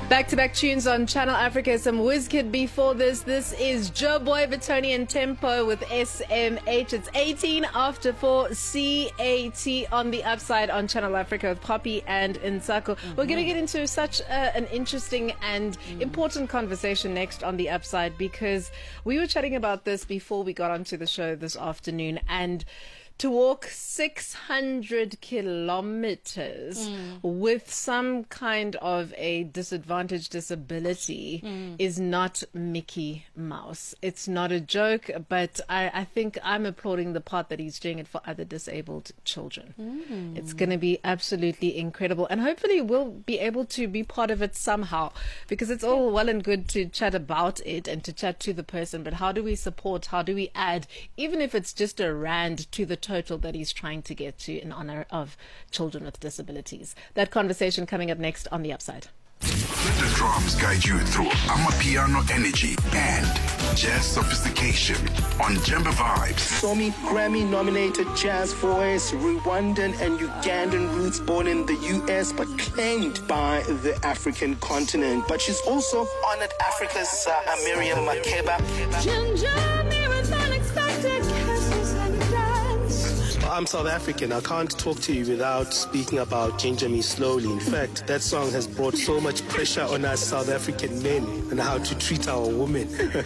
Back-to-back tunes on Channel Africa. Some WizKid before this. This is Joe Boy, Vitonian Tempo with SMH. It's 18 after 4 CAT on the upside on Channel Africa with Poppy and Insako. We're going to get into such an interesting and important conversation next on the upside, because we were chatting about this before we got onto the show this afternoon, and to walk 600 kilometers with some kind of a disadvantaged disability is not Mickey Mouse. It's not a joke, but I think I'm applauding the part that he's doing it for other disabled children. It's going to be absolutely incredible, and hopefully we'll be able to be part of it somehow, because it's all well and good to chat about it and to chat to the person, but how do we support, how do we add, even if it's just a rand to the total that he's trying to get to in honor of children with disabilities? That conversation coming up next on The Upside. Let the drums guide you through Amapiano energy and jazz sophistication on Jemba Vibes. Somi Grammy-nominated jazz voice, Rwandan and Ugandan roots, born in the US but claimed by the African continent. But she's also honored Africa's Miriam Makeba. I'm South African. I can't talk to you without speaking about Ginger Me Slowly. In fact, that song has brought so much pressure on us South African men and how to treat our women.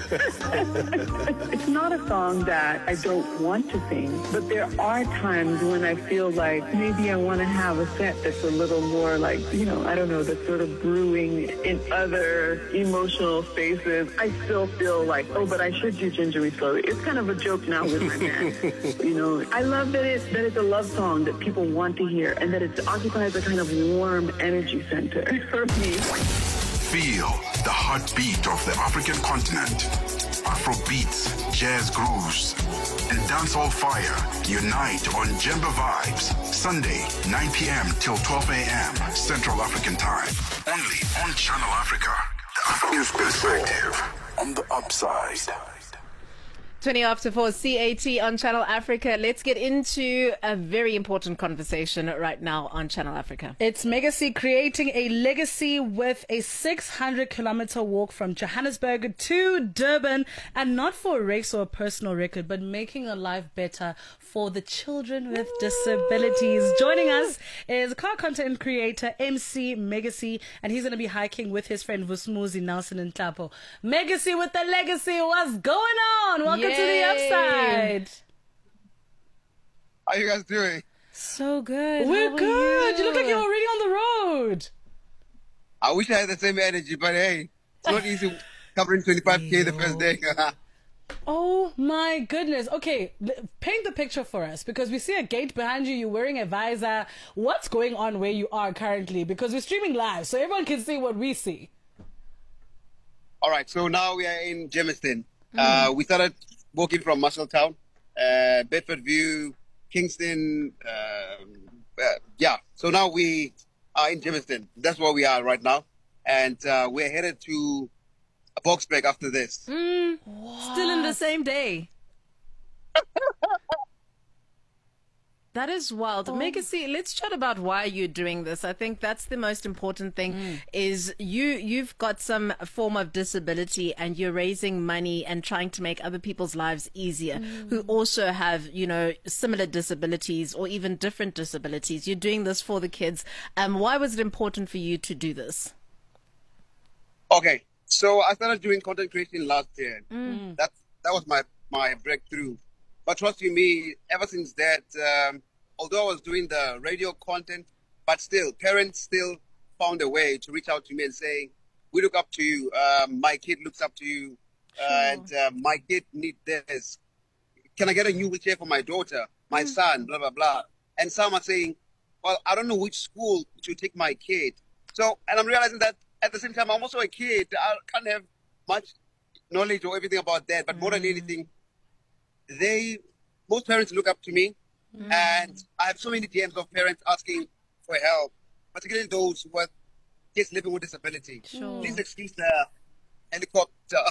It's not a song that I don't want to sing, but there are times when I feel like maybe I want to have a set that's a little more like, I don't know, that's sort of brewing in other emotional spaces. I still feel like, but I should do Ginger Me Slowly. It's kind of a joke now with my man. I love that it's a love song that people want to hear, and that it occupies a kind of warm energy center for me. Feel the heartbeat of the African continent. Afro beats, jazz grooves, and dancehall fire unite on Jemba Vibes. Sunday, 9 p.m. till 12 a.m. Central African Time. Only on Channel Africa. The African perspective on the upside. 20 after 4 CAT on Channel Africa. Let's get into a very important conversation right now on Channel Africa. It's Mega C creating a legacy with a 600-kilometer walk from Johannesburg to Durban, and not for a race or a personal record, but making a life better for the children with disabilities. Joining us is car content creator MC Mega C, and he's going to be hiking with his friend Vusmuzi Nelson and Tapo. Mega C with the legacy. What's going on? Welcome to the upside. How are you guys doing? So good. We're good. You look like you're already on the road. I wish I had the same energy, but hey, it's not easy covering 25K the first day. Oh my goodness. Okay, paint the picture for us, because we see a gate behind you. You're wearing a visor. What's going on where you are currently? Because we're streaming live, so everyone can see what we see. All right, so now we are in Germiston. We started walking from Marshalltown, Bedfordview, Kingston. So now we are in Germiston. That's where we are right now. And we're headed to Boksburg after this. Still in the same day. That is wild. Mega C, let's chat about why you're doing this. I think that's the most important thing, is you've got some form of disability, and you're raising money and trying to make other people's lives easier who also have, similar disabilities or even different disabilities. You're doing this for the kids. Why was it important for you to do this? Okay, so I started doing content creation last year. That was my breakthrough. But trust you me, ever since that, although I was doing the radio content, but still, parents still found a way to reach out to me and say, we look up to you, my kid looks up to you, and my kid needs this. Can I get a new wheelchair for my daughter, my son, blah, blah, blah. And some are saying, well, I don't know which school to take my kid. So, and I'm realizing that at the same time, I'm also a kid. I can't have much knowledge or everything about that, but more than anything, most parents look up to me, and I have so many DMs of parents asking for help, particularly those who are kids living with disability. Please excuse the helicopter.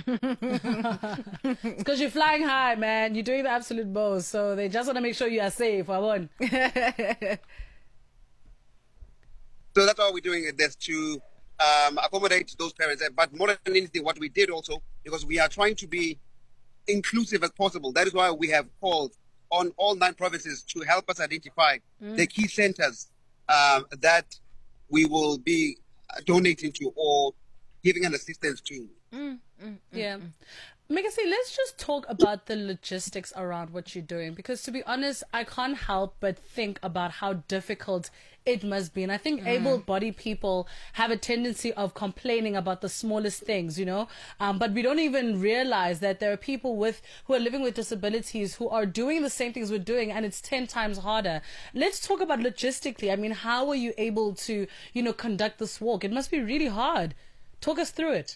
It's because you're flying high, man. You're doing the absolute most, so they just want to make sure you are safe. I won. So that's why we're doing it. There's to accommodate those parents. But more than anything, what we did also, because we are trying to be inclusive as possible, that is why we have called on all 9 provinces to help us identify the key centers that we will be donating to or giving an assistance to. Yeah. Megasi, let's just talk about the logistics around what you're doing, because to be honest, I can't help but think about how difficult it must be. And I think able-bodied people have a tendency of complaining about the smallest things, you know, but we don't even realize that there are people who are living with disabilities who are doing the same things we're doing, and it's 10 times harder. Let's talk about logistically. I mean, how are you able to, you know, conduct this walk? It must be really hard. Talk us through it.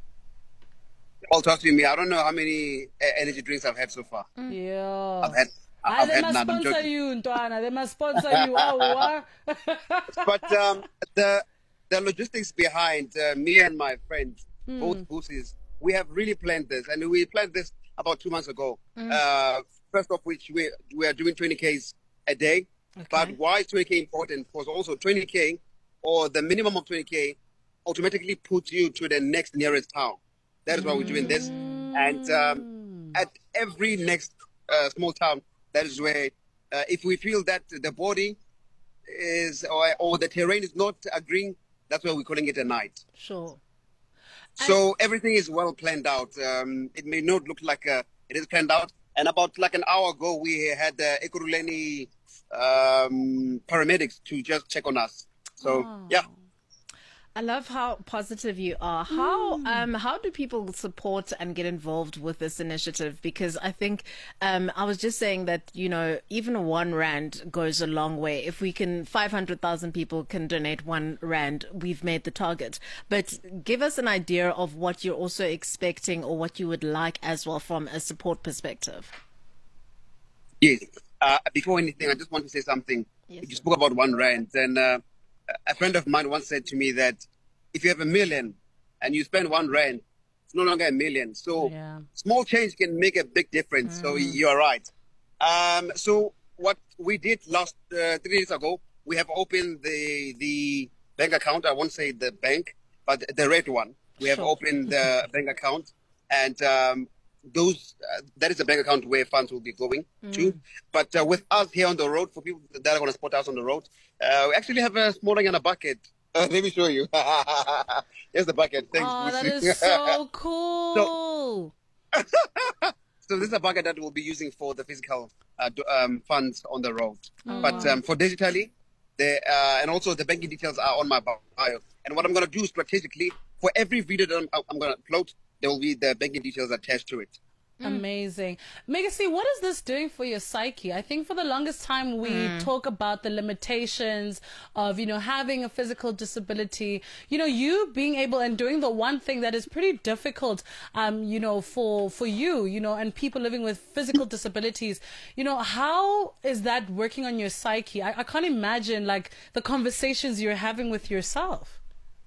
All talk to me. I don't know how many energy drinks I've had so far. Yeah. I've They had must none. I'm sponsor joking. you, Ntwana. They must sponsor you. Wow. But the logistics behind me and my friends, both Boosies, we have really planned this, and we planned this about 2 months ago. First of which we are doing 20Ks a day. Okay. But why is 20K important? Because also 20K or the minimum of 20K automatically puts you to the next nearest town. That is why we're doing this. And at every next small town, that is where, if we feel that the body is or the terrain is not agreeing, that's why we're calling it a night. Sure. So everything is well planned out. It may not look like it is planned out. And about like an hour ago, we had Ekurhuleni paramedics to just check on us. So, yeah. I love how positive you are. How do people support and get involved with this initiative? Because I think I was just saying that, you know, even 1 rand goes a long way. If we can, 500,000 people can donate 1 rand, we've made the target. But give us an idea of what you're also expecting or what you would like as well from a support perspective. Yes. Before anything, I just want to say something. Yes, You sir. spoke about 1 rand, and a friend of mine once said to me that if you have 1 million and you spend 1 rand, it's no longer 1 million. So Yeah. small change can make a big difference. So you're right. So what we did last 3 days ago, we have opened the bank account. I won't say the bank, but the red one. We have Sure. opened the bank account, and that is the bank account where funds will be going to. But with us here on the road, for people that are going to support us on the road, we actually have a small and a bucket. Let me show you. Here's the bucket. Thanks, Oh, that Boosie. is so cool. So this is a bucket that we'll be using for the physical funds on the road. But for digitally, and also the banking details are on my bio. And what I'm going to do strategically, for every video that I'm going to upload, there will be the banking details attached to it. Amazing. Megasi, what is this doing for your psyche? I think for the longest time we talk about the limitations of, you know, having a physical disability. You know, you being able and doing the one thing that is pretty difficult, you know, for you, you know, and people living with physical disabilities. You know, how is that working on your psyche? I can't imagine, like, the conversations you're having with yourself.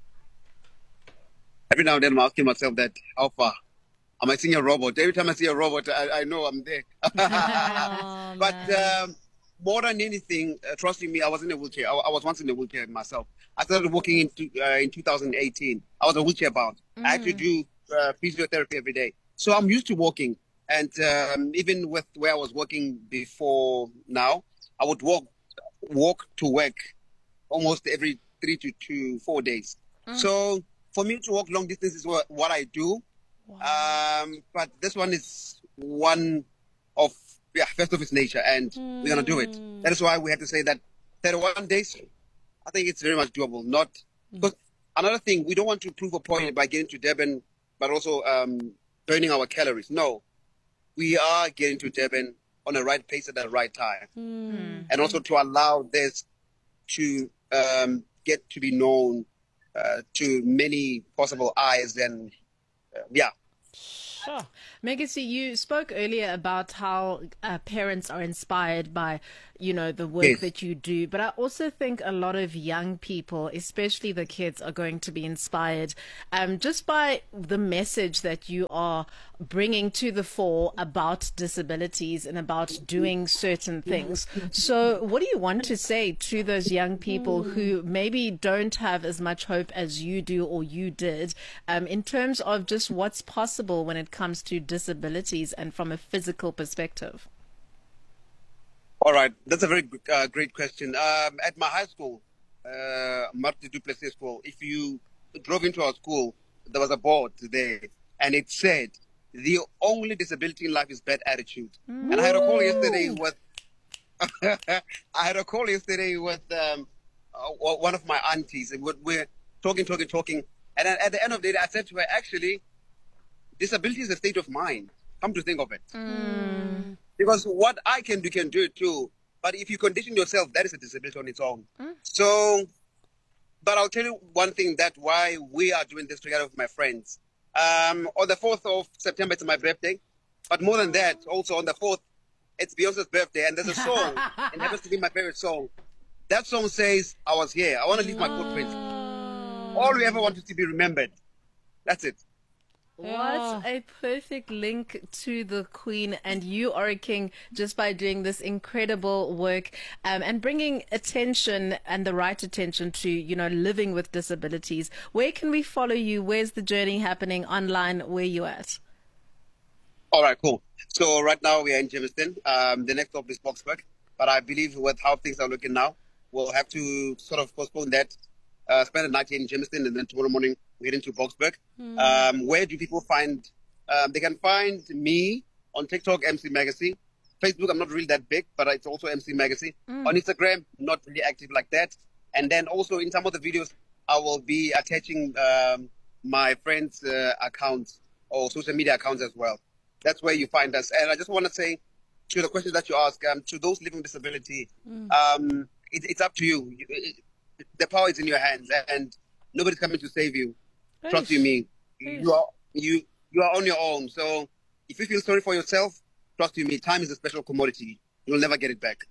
Every now and then I'm asking myself that, how far? Am I seeing a robot? Every time I see a robot, I know I'm there. Oh, But man. more than anything, trusting me, I was in a wheelchair. I was once in a wheelchair myself. I started working in 2018. I was a wheelchair bound. I had to do physiotherapy every day. So I'm used to walking. And even with where I was working before now, I would walk to work almost every 3 to 4 days. So for me to walk long distance is what I do. But this one is one of, first of its nature, and we're going to do it. That is why we have to say that 31 days, I think it's very much doable. Not because another thing, we don't want to prove a point by getting to Durban, but also burning our calories. No, we are getting to Durban on the right pace at the right time. And also to allow this to get to be known to many possible eyes and Sure. Megasi, you spoke earlier about how parents are inspired by, the work Yes. that you do. But I also think a lot of young people, especially the kids, are going to be inspired just by the message that you are bringing to the fore about disabilities and about doing certain things. So what do you want to say to those young people who maybe don't have as much hope as you do or you did in terms of just what's possible when it comes to disabilities and from a physical perspective? All right, that's a very great question. At my high school, Martin du Plessis School, if you drove into our school, there was a board there, and it said, "The only disability in life is bad attitude." And I had a call yesterday with, one of my aunties, and we're talking, and then at the end of the day, I said to her, "Actually, disability is a state of mind. Come to think of it." Because what I can do it too. But if you condition yourself, that is a disability on its own. So, but I'll tell you one thing, that why we are doing this together with my friends. On the 4th of September, it's my birthday. But more than that, also on the 4th, it's Beyonce's birthday. And there's a song, and it happens to be my favorite song. That song says, "I was here. I want to leave my footprints. All we ever want is to be remembered." That's it. What a perfect link to the Queen, and you are a king just by doing this incredible work and bringing attention and the right attention to, living with disabilities. Where can we follow you? Where's the journey happening online? Where you at? All right, cool. So right now we are in Germiston. The next stop is Boksburg. But I believe with how things are looking now, we'll have to sort of postpone that, spend the night here in Germiston, and then tomorrow morning we head into Boksburg. Where do people find? They can find me on TikTok, MC Magazine. Facebook, I'm not really that big, but it's also MC Magazine. On Instagram, not really active like that. And then also in some of the videos, I will be attaching my friends' accounts or social media accounts as well. That's where you find us. And I just want to say to the questions that you ask, to those living with disability, it's up to you. The power is in your hands, and nobody's coming to save you. Trust you me. You are on your own. So if you feel sorry for yourself, trust you me, time is a special commodity. You'll never get it back.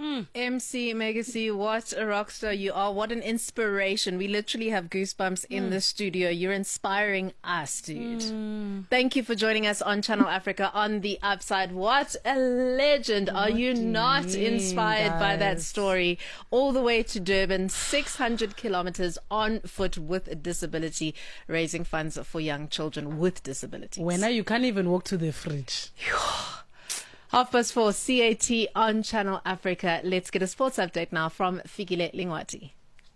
MC Magazine, what a rock star you are. What an inspiration. We literally have goosebumps in the studio. You're inspiring us, dude. Thank you for joining us on Channel Africa on The Upside. What a legend. Are you not inspired by that story? All the way to Durban, 600 kilometers on foot with a disability, raising funds for young children with disabilities. When you can't even walk to the fridge. 4:30 CAT on Channel Africa. Let's get a sports update now from Fikile Lingwati.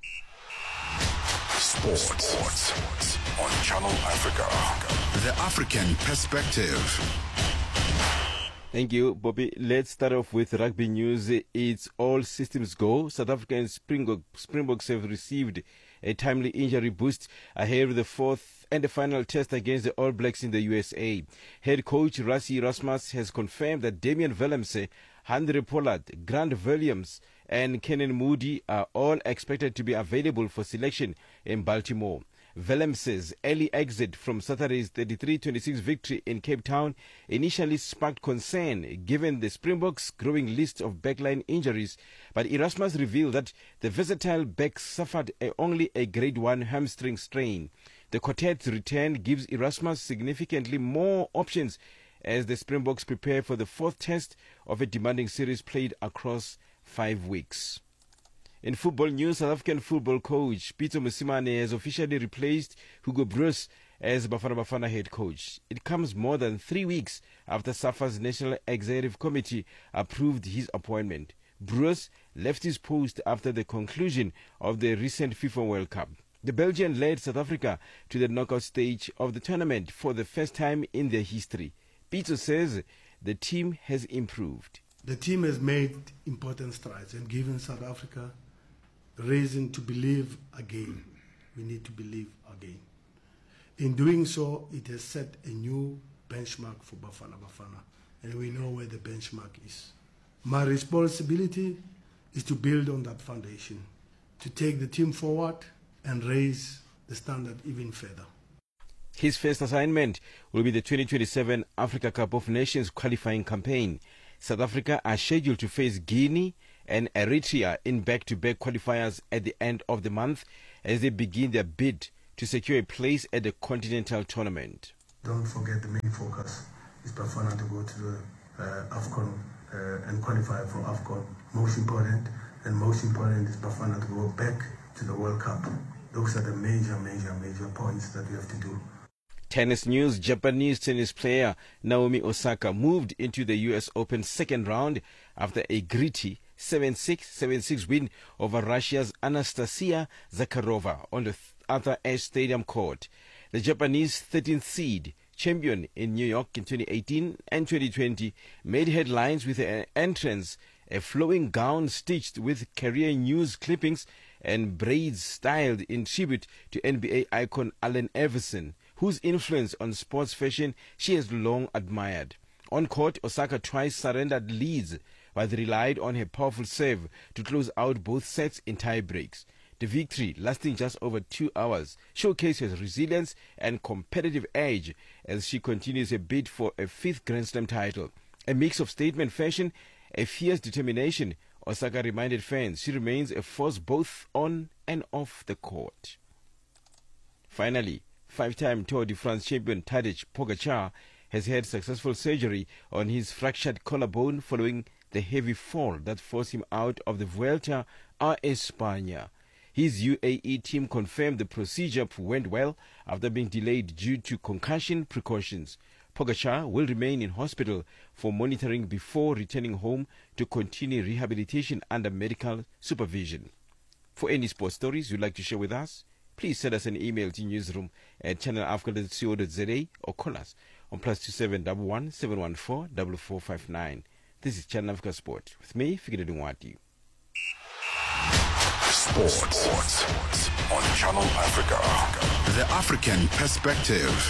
Sports on Channel Africa. The African perspective. Thank you, Bobby. Let's start off with rugby news. It's all systems go. South African Springboks have received a timely injury boost ahead of the fourth and the final test against the All Blacks in the USA. Head coach Rassie Erasmus has confirmed that Damian Willemse, Andre Pollard, Grant Williams and Kenan Moody are all expected to be available for selection in Baltimore. Willemse's early exit from Saturday's 33-26 victory in Cape Town initially sparked concern given the Springboks' growing list of backline injuries, but Erasmus revealed that the versatile back suffered only a grade 1 hamstring strain. The quartet's return gives Erasmus significantly more options as the Springboks prepare for the fourth test of a demanding series played across 5 weeks. In football news, South African football coach Peter Mosimane has officially replaced Hugo Broos as Bafana Bafana head coach. It comes more than 3 weeks after SAFA's National Executive Committee approved his appointment. Broos left his post after the conclusion of the recent FIFA World Cup. The Belgian led South Africa to the knockout stage of the tournament for the first time in their history. Peter says the team has improved. The team has made important strides and given South Africa reason to believe again. We need to believe again. In doing so, it has set a new benchmark for Bafana Bafana, and we know where the benchmark is. My responsibility is to build on that foundation, to take the team forward and raise the standard even further. His first assignment will be the 2027 Africa Cup of Nations qualifying campaign. South Africa are scheduled to face Guinea and Eritrea in back-to-back qualifiers at the end of the month as they begin their bid to secure a place at the continental tournament. Don't forget the main focus is Bafana to go to the AFCON and qualify for AFCON. Most important is Bafana to go back to the World Cup. Those are the major points that we have to do. Tennis news. Japanese tennis player Naomi Osaka moved into the US Open second round after a gritty 7-6, 7-6 win over Russia's Anastasia Zakharova on the Arthur Ashe Stadium court. The Japanese 13th seed champion in New York in 2018 and 2020 made headlines with an entrance, a flowing gown stitched with career news clippings and braids styled in tribute to NBA icon Allen Iverson, whose influence on sports fashion she has long admired. On court, Osaka twice surrendered leads, but relied on her powerful serve to close out both sets in tie breaks. The victory, lasting just over 2 hours, showcased her resilience and competitive edge as she continues her bid for a 5th Grand Slam title. A mix of statement fashion, a fierce determination, Osaka reminded fans she remains a force both on and off the court. Finally, 5-time Tour de France champion Tadej Pogacar has had successful surgery on his fractured collarbone following the heavy fall that forced him out of the Vuelta a España. His UAE team confirmed the procedure went well after being delayed due to concussion precautions. Pogacar will remain in hospital for monitoring before returning home to continue rehabilitation under medical supervision. For any sports stories you'd like to share with us, please send us an email to newsroom@channelafrica.co.za or call us on +27 11 714 4459. This is Channel Africa Sport with me, Fikile Dungwati. Sports on Channel Africa. The African perspective.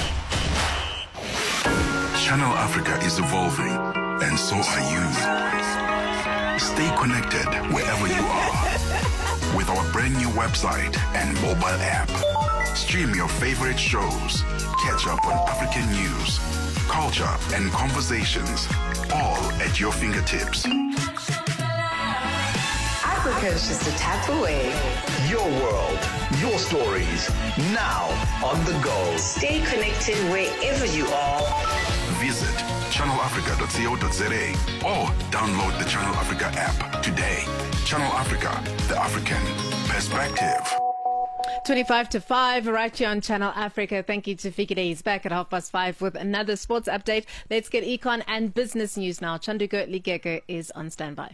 Channel Africa is evolving, and so are you. Stay connected wherever you are with our brand new website and mobile app. Stream your favorite shows, catch up on African news, culture, and conversations, all at your fingertips. Africa is just a tap away. Your world, your stories, now on the go. Stay connected wherever you are. Visit channelafrica.co.za or download the Channel Africa app today. Channel Africa, the African perspective. 25 to 5 right here on Channel Africa. Thank you to Fikile. He's back at 5:30 with another sports update. Let's get econ and business news now. Chanduko Ligeke is on standby.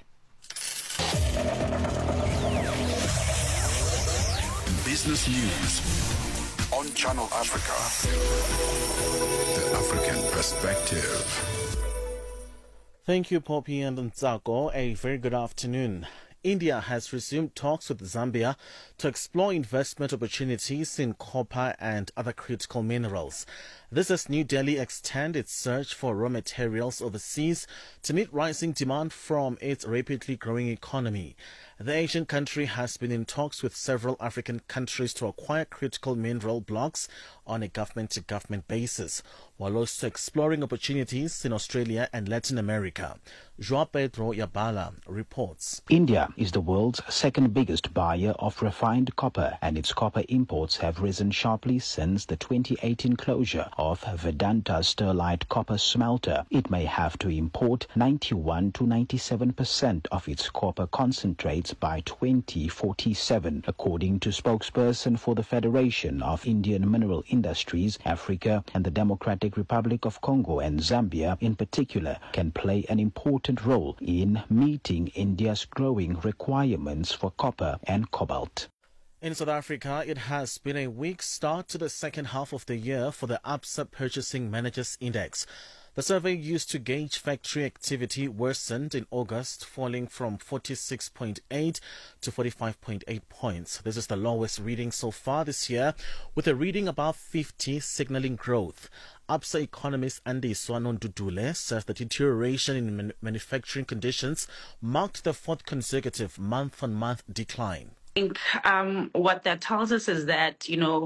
Business news on Channel Africa. The African perspective. Thank you, Poppy and Ntsako. A very good afternoon. India has resumed talks with Zambia to explore investment opportunities in copper and other critical minerals. This as New Delhi extends its search for raw materials overseas to meet rising demand from its rapidly growing economy. The Asian country has been in talks with several African countries to acquire critical mineral blocks on a government-to-government basis, while also exploring opportunities in Australia and Latin America. João Pedro Yabala reports. India is the world's second biggest buyer of refined copper, and its copper imports have risen sharply since the 2018 closure of Vedanta's Sterlite copper smelter. It may have to import 91 to 97% of its copper concentrates by 2047, according to spokesperson for the Federation of Indian Mineral Industries. Africa and the Democratic Republic of Congo and Zambia in particular can play an important role in meeting India's growing requirements for copper and cobalt. In South Africa, it has been a weak start to the second half of the year for the Absa Purchasing Managers Index. The survey used to gauge factory activity worsened in August, falling from 46.8 to 45.8 points. This is the lowest reading so far this year, with a reading above 50 signaling growth. Absa economist Andy Swano-Ndudule says the deterioration in manufacturing conditions marked the fourth consecutive month-on-month decline. I think what that tells us is that,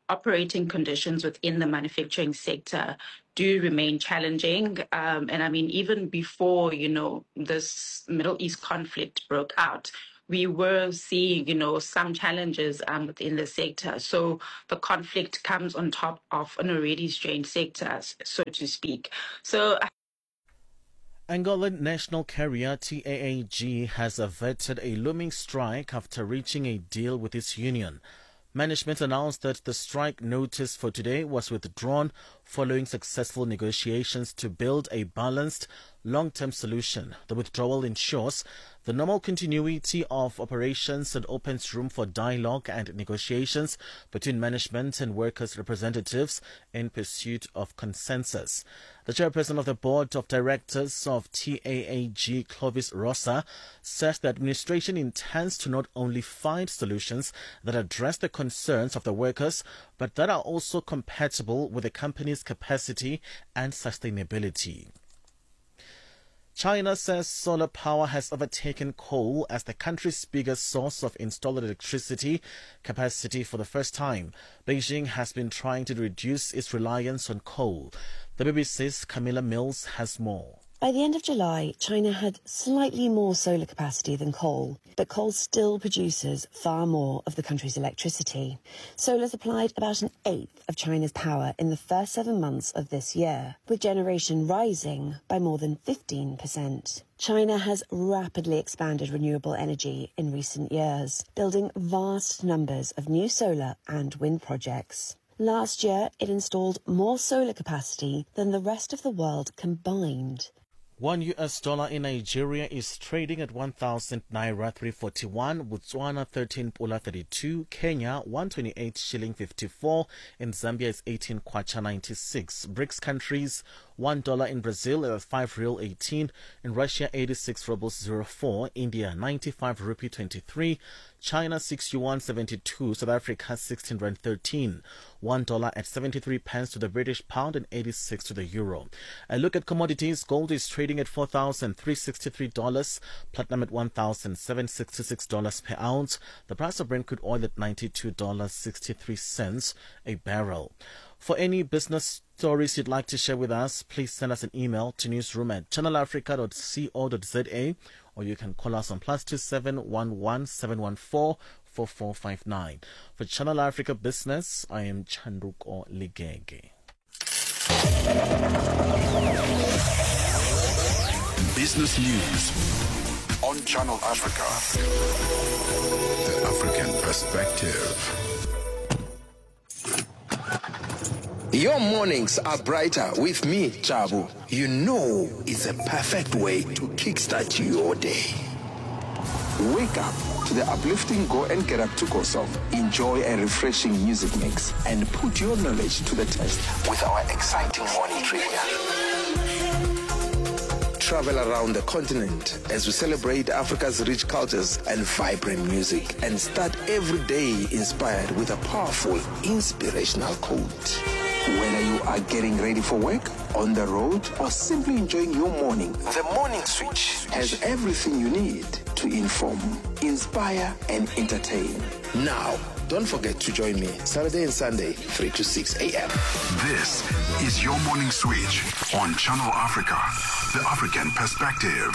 operating conditions within the manufacturing sector do remain challenging. And I mean, even before, this Middle East conflict broke out, we were seeing, some challenges within the sector. So the conflict comes on top of an already strained sector, so to speak. So Angolan national carrier TAAG has averted a looming strike after reaching a deal with its union. Management announced that the strike notice for today was withdrawn following successful negotiations to build a balanced, long-term solution. The withdrawal ensures the normal continuity of operations and opens room for dialogue and negotiations between management and workers' representatives in pursuit of consensus. The chairperson of the board of directors of TAAG, Clovis Rosa, says the administration intends to not only find solutions that address the concerns of the workers, but that are also compatible with the company's capacity and sustainability. China says solar power has overtaken coal as the country's biggest source of installed electricity capacity for the first time. Beijing has been trying to reduce its reliance on coal. The BBC's Camilla Mills has more. By the end of July, China had slightly more solar capacity than coal, but coal still produces far more of the country's electricity. Solar supplied about an eighth of China's power in the first 7 months of this year, with generation rising by more than 15%. China has rapidly expanded renewable energy in recent years, building vast numbers of new solar and wind projects. Last year, it installed more solar capacity than the rest of the world combined. $1 in Nigeria is trading at 1,000 naira 341, Botswana 13 pula 32, Kenya 128 shilling 54, in Zambia is 18 kwacha 96. BRICS countries, $1 in Brazil at 5 real 18, in Russia 86 rubles 04, India 95 rupee 23, China 6 yuan 72, South Africa 16 rand 13, $1 at 73 pence to the British pound and 86 to the euro. A look at commodities: gold is trading at $4,363, platinum at $1,766 per ounce, the price of Brent crude oil at $92.63 a barrel. For any business stories you'd like to share with us, please send us an email to newsroom@channelafrica.co.za, or you can call us on +27 11 714 4459. For Channel Africa Business, I am Chanduko Ligege. Business news on Channel Africa. The African perspective. Your mornings are brighter with me, Chabu. You know it's a perfect way to kickstart your day. Wake up to the uplifting Go and Get Up to Go song. Enjoy a refreshing music mix and put your knowledge to the test with our exciting morning trivia. Travel around the continent as we celebrate Africa's rich cultures and vibrant music, and start every day inspired with a powerful, inspirational quote. Whether you are getting ready for work, on the road, or simply enjoying your morning, The Morning Switch has everything you need to inform, inspire, and entertain. Now, don't forget to join me Saturday and Sunday, 3 to 6 a.m. This is your Morning Switch on Channel Africa, the African perspective.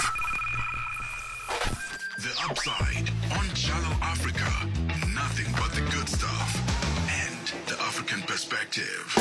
The Upside on Channel Africa. Nothing but the good stuff and the African perspective.